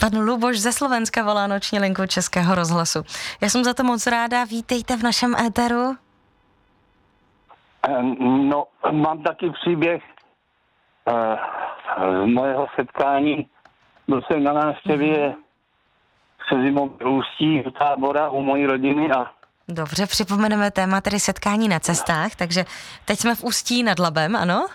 Pan Luboš ze Slovenska volá noční linku Českého rozhlasu. Já jsem za to moc ráda, vítejte v našem éteru. No, mám taky příběh z mojeho setkání. Byl jsem na návštěvě se zimou v Ústí do Tábora u mojí rodiny a Dobře, připomeneme téma tedy setkání na cestách, takže teď jsme v Ústí nad Labem, ano?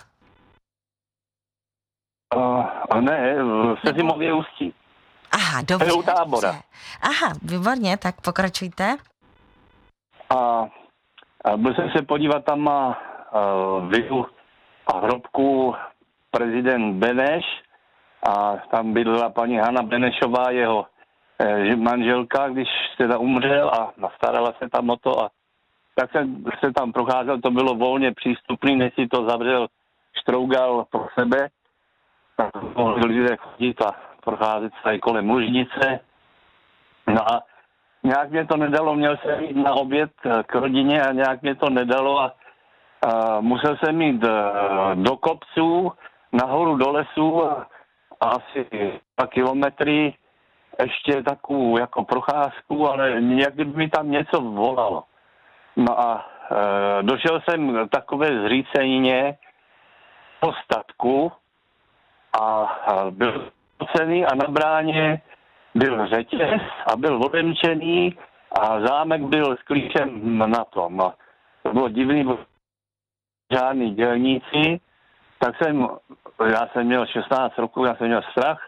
ne, se zimově Ústí. Aha, dobře. U Tábora. Dobře. Aha, výborně, tak pokračujte. A byl jsem se podívat, tam má vilu a hrobku prezident Beneš a tam bydlela paní Hana Benešová, jeho manželka, když teda umřel a nastarala se tam o to a tak jsem se tam procházel, to bylo volně přístupný, než si to zavřel Štrougal pro sebe, tak mohli lidé chodit a procházet se kolem Lužnice. No a nějak mě to nedalo, měl jsem jít na oběd k rodině a nějak mě to nedalo a musel jsem jít do kopců, nahoru do lesů a asi 2 kilometry ještě takovou jako procházku, ale nějak by mi tam něco volalo. No a došel jsem takové zřícenině po statku a byl cený a na bráně byl řetěz a byl odemčený a zámek byl s klíčem na tom. A to bylo divný, bo žádný dělníci, tak já jsem měl 16 roků, já jsem měl strach,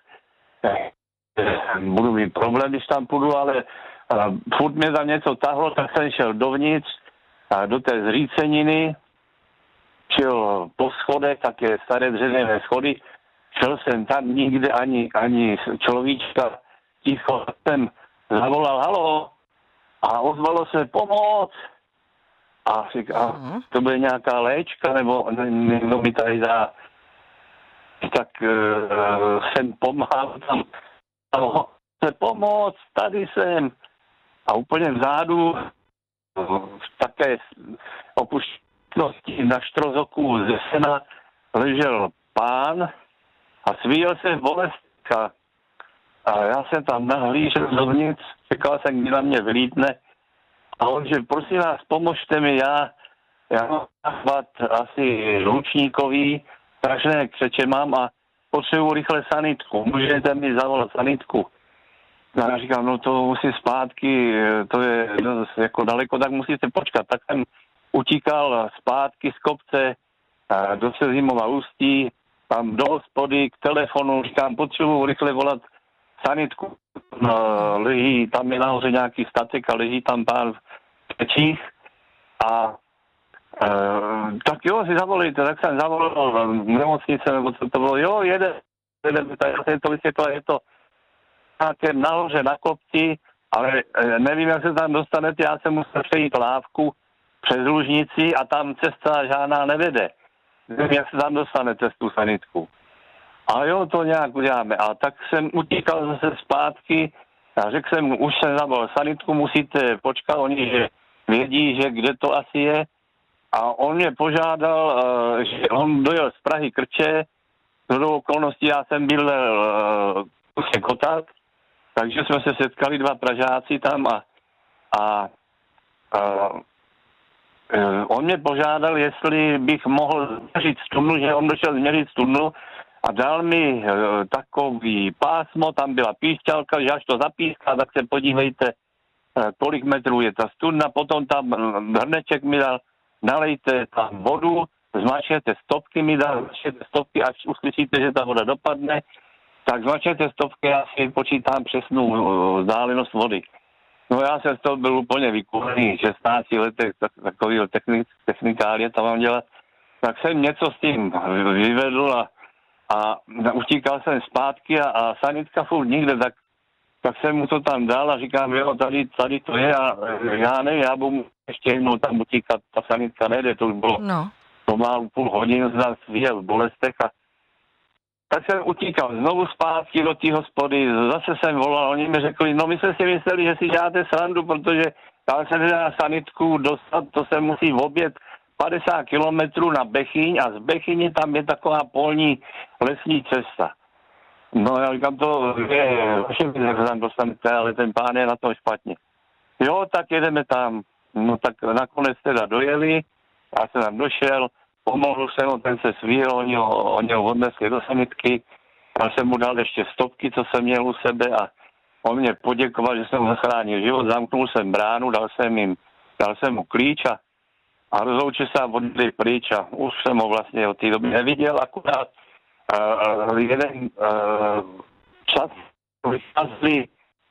budu mít problém, když tam půjdu, ale furt mě tam něco tahlo, tak jsem šel dovnitř do té zříceniny, šel po schodech, také staré dřevěné schody, šel jsem tam nikde ani človíčka, ticho jsem zavolal halo a ozvalo se pomoc a říkám, to bude nějaká léčka, nebo někdo mi tady dá. Tak jsem pomáhal tam, se pomoc, tady jsem. A úplně vzadu v také opuštěnosti na štrozoku ze sena ležel pán a svíjel se v bolestka. A já jsem tam nahlížel dovnitř, čekal jsem, kdy na mě vylítne. A on, že prosím vás, pomožte mi, já mám chvat asi ručníkový, strašné křeče mám a potřebuji rychle sanitku. Můžete mi zavolat sanitku? A já říkám, no to musí zpátky, to je jako daleko, tak musíte počkat. Tak jsem utíkal zpátky z kopce do Sezimova Ústí, tam do hospody, k telefonu, říkám, potřebuji rychle volat sanitku. Leží, tam je nahoře nějaký statek a leží tam pár v pečích a tak jo, si zavolejte, tak jsem zavolal nemocnice, nebo co to bylo, jo, jede, já jsem to vysvětlil, je to nějaké nahoře na kopci, ale nevím, jak se tam dostanete, já jsem musel přejít lávku přes Lužnici a tam cesta žádná nevede. Nevím, jak se tam dostanete z tu sanitku. A jo, to nějak uděláme. A tak jsem utíkal zase zpátky a řekl jsem, už jsem zavolal sanitku, musíte počkat, oni že vědí, že kde to asi je. A on mě požádal, že on dojel z Prahy Krče, do okolností já jsem byl kusek Kotat, takže jsme se setkali 2 Pražáci tam a on mě požádal, jestli bych mohl změřit studnu, že on došel změřit studnu a dal mi takový pásmo, tam byla píšťalka, že až to zapíská, tak se podívejte, kolik metrů je ta studna, potom tam hrneček mi dal, nalejte tam vodu, zmačkněte stopky, mi dal, zmačkněte stopky, až uslyšíte, že ta voda dopadne, tak zmačkněte stopky, já si počítám přesnou vzdálenost vody. No já jsem z toho byl úplně vykulený, 16 letech, takový technikálie tam mám dělat. Tak jsem něco s tím vyvedl a utíkal jsem zpátky a sanitka furt nikde, tak jsem mu to tam dal a říkám, jo, tady to je a já nevím, já budu ještě jednou tam utíkat, ta sanitka nejde, to už bylo pomalu půl hodiny, zase vyjel v bolestech a tak jsem utíkal znovu zpátky do té hospody, zase jsem volal, oni mi řekli, no my jsme si mysleli, že si děláte srandu, protože já se nedá sanitku dostat, to se musí objet 50 kilometrů na Bechyň a z Bechyně tam je taková polní lesní cesta. No já říkám, to je vaše věc, jak se tam dostanete, ale ten pán je na tom špatně. Jo, tak jedeme tam. No tak nakonec teda dojeli, já jsem tam došel, pomohl jsem mu, ten se svíl, oni ho odnesli do sanitky, já jsem mu dal ještě stopky, co jsem měl u sebe a on mě poděkoval, že jsem mu zachránil život, zamknul jsem bránu, dal jsem mu klíč a rozloučil se a odjeli pryč a už jsem ho vlastně od té doby neviděl, akorát jeden čas vycházeli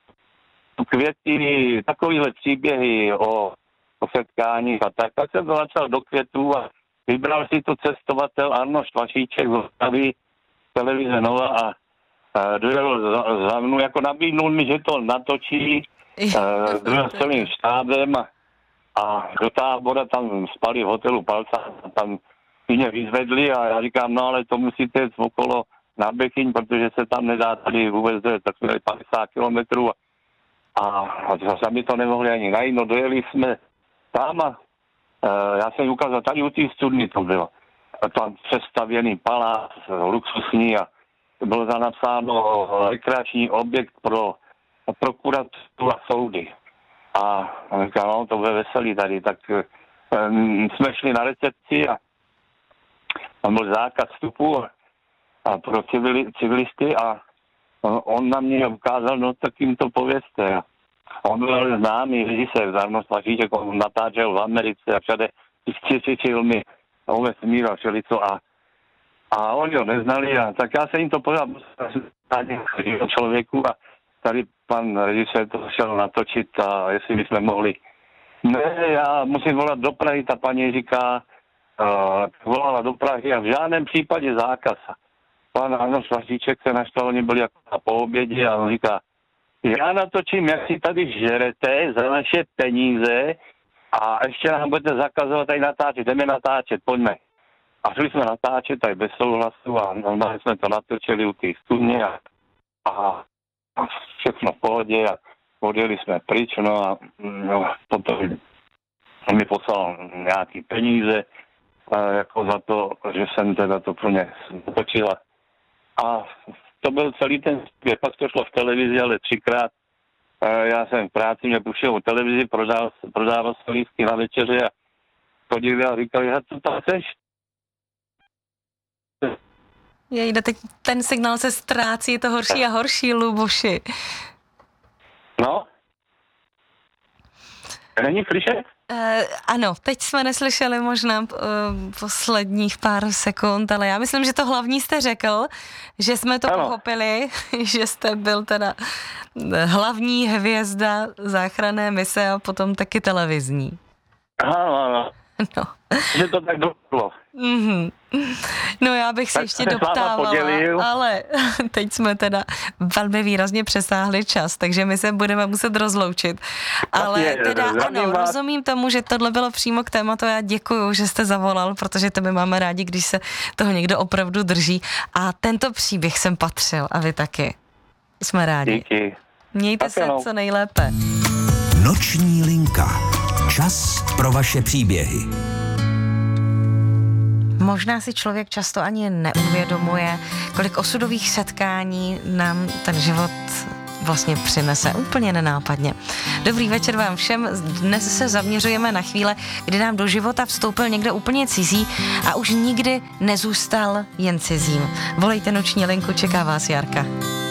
Květy, takovýhle příběhy o setkáních a tak jsem to začal do Květů a vybral si tu cestovatel Arnošt Vašíček z Ostravy, televize Nova a dojel za mnou, jako nabídnul mi, že to natočí s celým štábem a do tábora tam spali v hotelu Palca a tam mě vyzvedli a já říkám, no ale to musíte jít okolo na Bechyň, protože se tam nedá tady vůbec dojet, tak jsme dali 50 kilometrů a sami to nemohli ani najít, no dojeli jsme tam a já jsem ukázal, tady u té studny to bylo. Tam přestavěný palác, luxusní a bylo tam napsáno rekreační objekt pro prokuraturu a soudy. A říkám, no to bude veselý tady, tak jsme šli na recepci a tam byl zákaz vstupu a pro civilisty a on na mě ukázal, no tak jim to povězte. On byl známý režisér, Arnošt Vašíček, on natáčel v Americe a všade ty filmy o vesmíru a všelico a oni ho neznali a tak já se jim to podal člověku a tady pan režisér to šel natočit a jestli bychom mohli. Ne, já musím volat do Prahy, ta paní říká, volala do Prahy a v žádném případě zákaz. Pan Arnošt Vašíček se naštval, oni byli jako na poobědě a on říká, já natočím, jak si tady žerete za naše peníze a ještě nám budete zakazovat tady natáčet, jdeme natáčet, pojďme. A šli jsme natáčet tady bez souhlasu a normálně jsme to natočili u té studně a všechno v pohodě a odjeli jsme pryč, no a potom on mi poslal nějaký peníze jako za to, že jsem teda to pro ně natočila. A to byl celý ten zpěv, pak to šlo v televizi, ale 3krát. Já jsem v práci, mě puštěl v televizi, prodával se lístky na večeře a chodili a říkali, že co tam chceš? Jejde, teď ten signál se ztrácí, je to horší a horší, Luboši. No? Není slyšet? Ano, teď jsme neslyšeli možná posledních pár sekund, ale já myslím, že to hlavní jste řekl, že jsme to pochopili, že jste byl teda hlavní hvězda záchranné mise a potom taky televizní. Ano. No. Že to tak dopadlo. Mm-hmm. No já bych se ještě doptávala, ale teď jsme teda velmi výrazně přesáhli čas, takže my se budeme muset rozloučit. Ale teda ano, rozumím tomu, že tohle bylo přímo k tématu. Já děkuju, že jste zavolal, protože to my máme rádi, když se toho někdo opravdu drží. A tento příběh jsem patřil a vy taky. Jsme rádi. Díky. Mějte se co nejlépe. Noční linka. Čas pro vaše příběhy. Možná si člověk často ani neuvědomuje, kolik osudových setkání nám ten život vlastně přinese úplně nenápadně. Dobrý večer vám všem. Dnes se zaměřujeme na chvíle, kdy nám do života vstoupil někdo úplně cizí a už nikdy nezůstal jen cizím. Volejte noční linku, čeká vás Jarka.